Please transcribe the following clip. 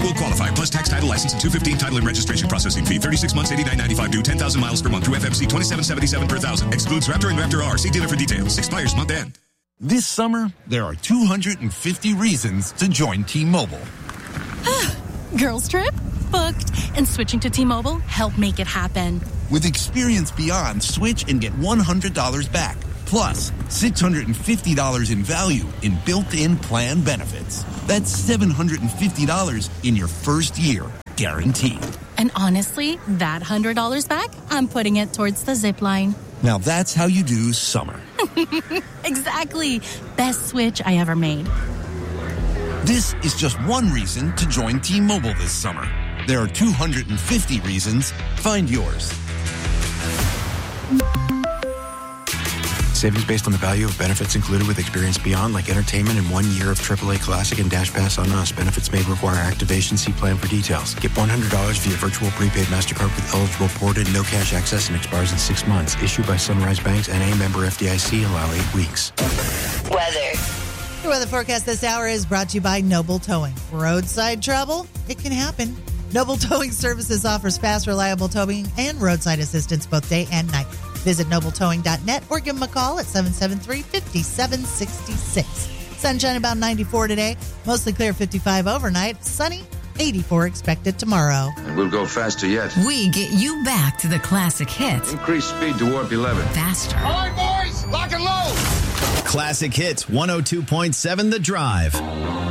will qualify, plus tax, title, license, and 215 title and registration processing fee. 36 months, $89.95 due, 10,000 miles per month through FMC 2777 per thousand. Excludes Raptor and Raptor R. See dealer for details. Expires month end. This summer, there are 250 reasons to join T-Mobile. Girls trip? Booked. And switching to T-Mobile helped make it happen. With Experience Beyond, switch and get $100 back. Plus, $650 in value in built-in plan benefits. That's $750 in your first year, guaranteed. And honestly, that $100 back, I'm putting it towards the zip line. Now that's how you do summer. Exactly. Best switch I ever made. This is just one reason to join T-Mobile this summer. There are 250 reasons. Find yours. Savings based on the value of benefits included with Experience Beyond, like entertainment and 1 year of AAA Classic and Dash Pass on us. Benefits may require activation. See plan for details. Get $100 via virtual prepaid MasterCard with eligible ported, no cash access, and expires in 6 months. Issued by Sunrise Banks, N.A. member FDIC. Allow 8 weeks. Weather. The weather forecast this hour is brought to you by Noble Towing. Roadside trouble? It can happen. Noble Towing Services offers fast, reliable towing and roadside assistance both day and night. Visit nobletowing.net or give them a call at 773-5766. Sunshine about 94 today. Mostly clear 55 overnight. Sunny 84 expected tomorrow. And we'll go faster yet. We get you back to the classic hits. Increase speed to warp 11. Faster. All right, boys, lock and load. Classic Hits 102.7 The Drive.